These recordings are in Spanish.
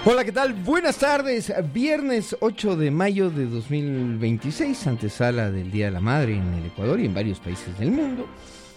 Hola, ¿qué tal? Buenas tardes. Viernes 8 de mayo de 2026, antesala del Día de la Madre en el Ecuador y en varios países del mundo.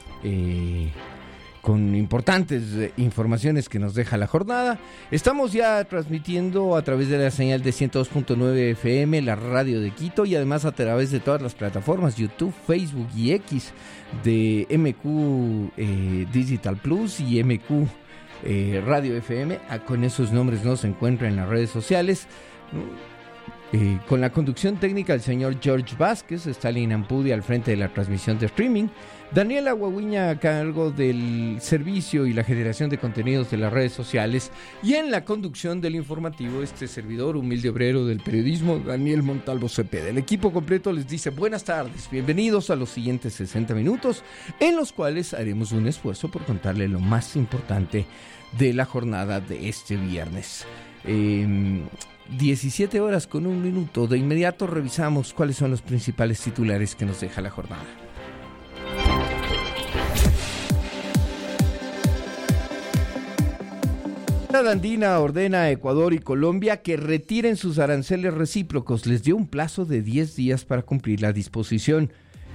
Con importantes informaciones que nos deja la jornada. Estamos ya transmitiendo a través de la señal de 102.9 FM, la radio de Quito, y además a través de todas las plataformas, YouTube, Facebook y X, de MQ Digital Plus y MQ Radio FM. Con esos nombres nos encuentra en las redes sociales. Con la conducción técnica del señor George Vázquez, Stalin Ampudi al frente de la transmisión de streaming, Daniela Guaguiña a cargo del servicio y la generación de contenidos de las redes sociales, y en la conducción del informativo este servidor, humilde obrero del periodismo, Daniel Montalvo Cepeda. El equipo completo les dice buenas tardes, bienvenidos a los siguientes 60 minutos, en los cuales haremos un esfuerzo por contarle lo más importante de la jornada de este viernes. 17 horas con un minuto. De inmediato revisamos cuáles son los principales titulares que nos deja la jornada. La andina ordena a Ecuador y Colombia que retiren sus aranceles recíprocos. Les dio un plazo de 10 días para cumplir la disposición.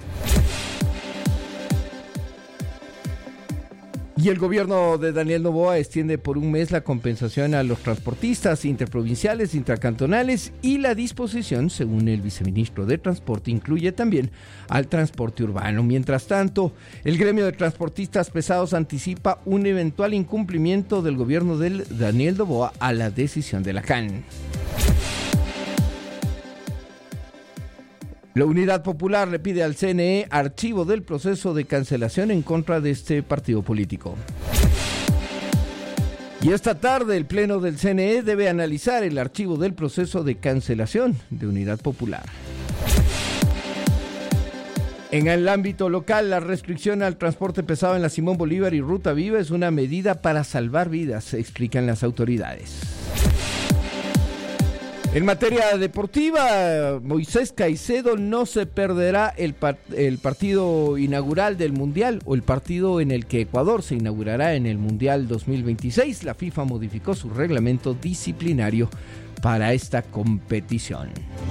Y el gobierno de Daniel Noboa extiende por un mes la compensación a los transportistas interprovinciales, intracantonales, y la disposición, según el viceministro de Transporte, incluye también al transporte urbano. Mientras tanto, el gremio de transportistas pesados anticipa un eventual incumplimiento del gobierno de Daniel Noboa a la decisión de la CAN. La Unidad Popular le pide al CNE archivo del proceso de cancelación en contra de este partido político. Y esta tarde el Pleno del CNE debe analizar el archivo del proceso de cancelación de Unidad Popular. En el ámbito local, la restricción al transporte pesado en la Simón Bolívar y Ruta Viva es una medida para salvar vidas, explican las autoridades. En materia deportiva, Moisés Caicedo no se perderá el partido inaugural del Mundial, o el partido en el que Ecuador se inaugurará en el Mundial 2026. La FIFA modificó su reglamento disciplinario para esta competición.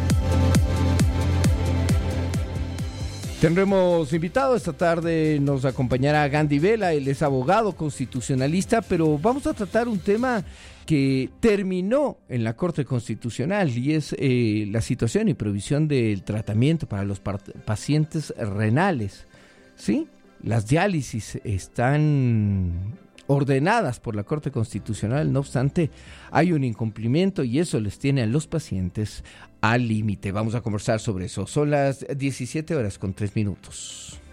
Tendremos invitado esta tarde, nos acompañará Gandhi Vela, él es abogado constitucionalista, pero vamos a tratar un tema que terminó en la Corte Constitucional, y es la situación y provisión del tratamiento para los pacientes renales. ¿Sí? Las diálisis están ordenadas por la Corte Constitucional, no obstante, hay un incumplimiento y eso les tiene a los pacientes al límite. Vamos a conversar sobre eso. Son las 17 horas con 3 minutos.